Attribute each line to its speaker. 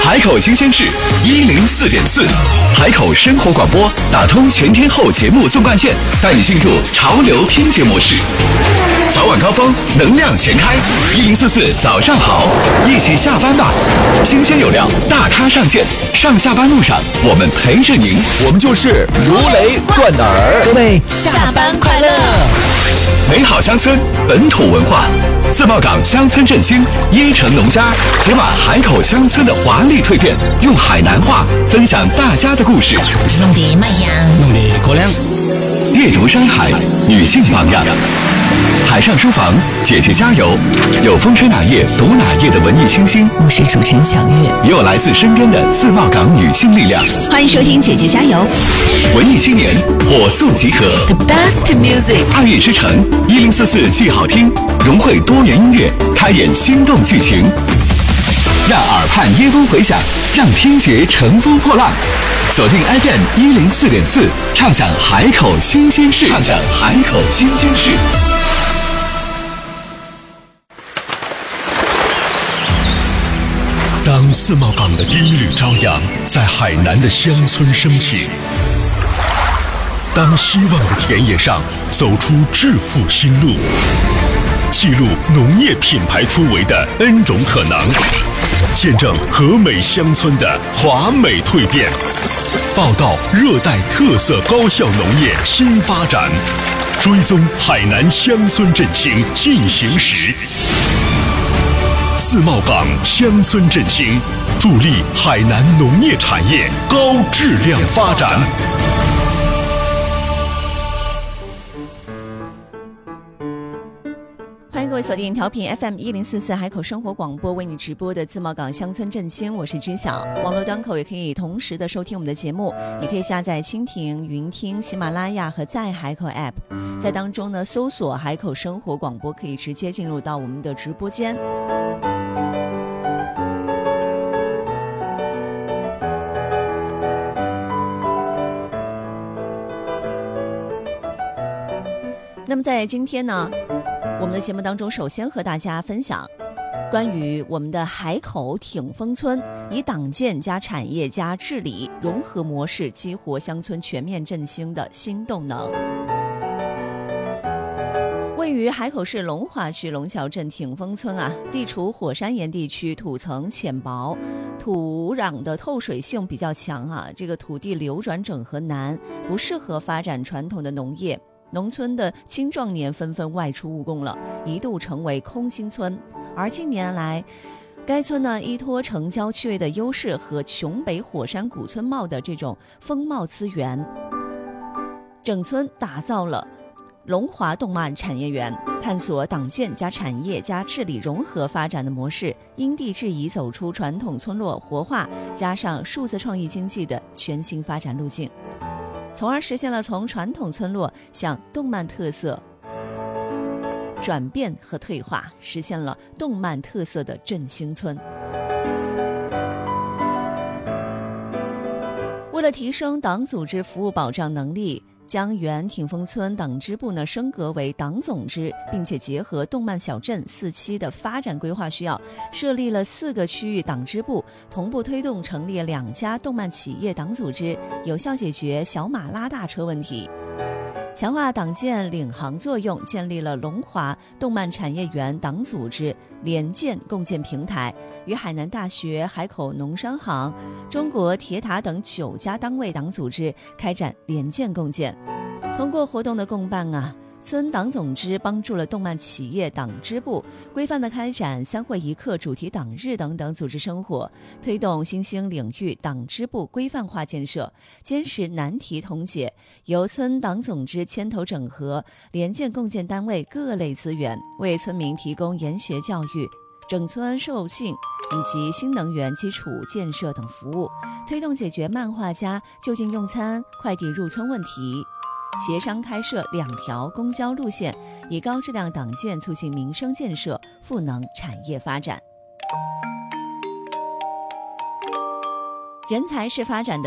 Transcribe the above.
Speaker 1: 海口新鲜事104.4，海口生活广播打通全天候节目纵贯线，带你进入潮流听觉模式。早晚高峰，能量全开，1044早上好，一起下班吧。新鲜有料，大咖上线，上下班路上我们陪着您，我们就是如雷贯耳。
Speaker 2: 各位下班快乐！
Speaker 1: 美好乡村，本土文化，自贸港乡村振兴，椰城农家解码海口乡村的华丽蜕变，用海南话分享大家的故事。
Speaker 2: 弄得卖香，
Speaker 3: 弄得过凉。
Speaker 1: 阅读山海，女性榜样。海上书房，姐姐加油！有风吹哪页读哪页的文艺清新，
Speaker 2: 我是主持人小月，
Speaker 1: 也有来自身边的自贸港女性力量。
Speaker 4: 欢迎收听姐姐加油！
Speaker 1: 文艺青年火速集合
Speaker 4: The best music，
Speaker 1: 2月之城1044剧好听，融汇多元音乐，开演心动剧情，让耳畔耶风回响，让听觉乘风破浪。锁定 FM 104.4，畅享海口新鲜事，畅享海口新鲜事。
Speaker 5: 当自贸港的第一缕朝阳在海南的乡村升起，当希望的田野上走出致富新路，记录农业品牌突围的 N 种可能，见证和美乡村的华美蜕变，报道热带特色高效农业新发展，追踪海南乡村振兴进行时。自贸港乡村振兴，助力海南农业产业高质量发展。
Speaker 4: 欢迎各位锁定调频 FM 1044海口生活广播，为你直播的自贸港乡村振兴，我是知晓。网络端口也可以同时的收听我们的节目，你可以下载蜻蜓、云听、喜马拉雅和在海口 App， 在当中呢搜索海口生活广播，可以直接进入到我们的直播间。那么在今天呢，我们的节目当中，首先和大家分享关于我们的海口挺峰村以党建加产业加治理融合模式激活乡村全面振兴的新动能。位于海口市龙华区龙桥镇挺峰村地处火山岩地区，土层浅薄，土壤的透水性比较强这个土地流转整合难，不适合发展传统的农业。农村的青壮年纷纷外出务工了，一度成为空心村。而近年来，该村呢依托城郊区位的优势和琼北火山古村貌的这种风貌资源，整村打造了龙华动漫产业园，探索党建加产业加治理融合发展的模式，因地制宜走出传统村落活化加上数字创意经济的全新发展路径，从而实现了从传统村落向动漫特色转变和退化，实现了动漫特色的振兴村。为了提升党组织服务保障能力，将原挺峰村党支部呢升格为党总支，并且结合动漫小镇4期的发展规划需要，设立了4个区域党支部，同步推动成立2家动漫企业党组织，有效解决小马拉大车问题。强化党建领航作用，建立了龙华动漫产业园党组织联建共建平台，与海南大学、海口农商行、中国铁塔等9家单位党组织开展联建共建。通过活动的共办村党总支帮助了动漫企业党支部规范地开展3会1课、主题党日等等组织生活，推动新兴领域党支部规范化建设，坚实难题统解，由村党总支牵头整合联建共建单位各类资源，为村民提供研学教育、整村授信以及新能源基础建设等服务，推动解决漫画家就近用餐、快递入村问题，协商开设2条公交路线，以高质量党建促进民生建设，赋能产业发展。人才是发展的